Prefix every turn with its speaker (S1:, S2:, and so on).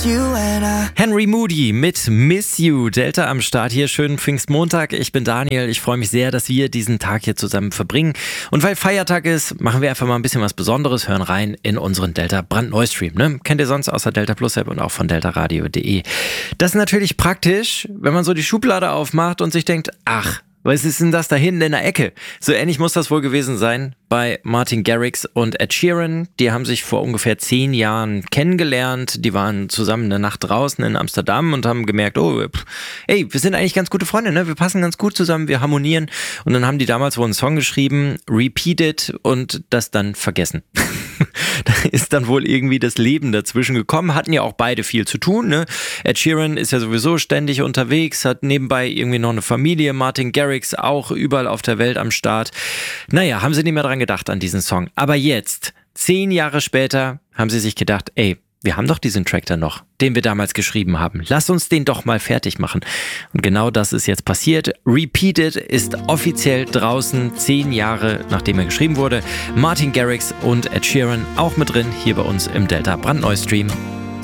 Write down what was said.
S1: Henry Moody mit Miss You. Delta am Start hier. Schönen Pfingstmontag. Ich bin Daniel. Ich freue mich sehr, dass wir diesen Tag hier zusammen verbringen. Und weil Feiertag ist, machen wir einfach mal ein bisschen was Besonderes. Hören rein in unseren Delta Brandneu-Stream. Ne? Kennt ihr sonst aus der Delta Plus App und auch von deltaradio.de. Das ist natürlich praktisch, wenn man so die Schublade aufmacht und sich denkt, ach, was ist denn das da hinten in der Ecke? So ähnlich muss das wohl gewesen sein bei Martin Garrix und Ed Sheeran. Die haben sich vor ungefähr 10 Jahren kennengelernt. Die waren zusammen eine Nacht draußen in Amsterdam und haben gemerkt, oh, ey, wir sind eigentlich ganz gute Freunde, ne? Wir passen ganz gut zusammen, wir harmonieren. Und dann haben die damals wohl einen Song geschrieben, Repeat It, und das dann vergessen. Da ist dann wohl irgendwie das Leben dazwischen gekommen. Hatten ja auch beide viel zu tun, ne? Ed Sheeran ist ja sowieso ständig unterwegs, hat nebenbei irgendwie noch eine Familie. Martin Garrix auch überall auf der Welt am Start. Naja, haben sie nicht mehr dran gedacht an diesen Song. Aber jetzt, 10 Jahre später, haben sie sich gedacht, ey, wir haben doch diesen Track da noch, den wir damals geschrieben haben. Lass uns den doch mal fertig machen. Und genau das ist jetzt passiert. Repeat It ist offiziell draußen, 10 Jahre nachdem er geschrieben wurde. Martin Garrix und Ed Sheeran auch mit drin, hier bei uns im Delta Brandneu Stream.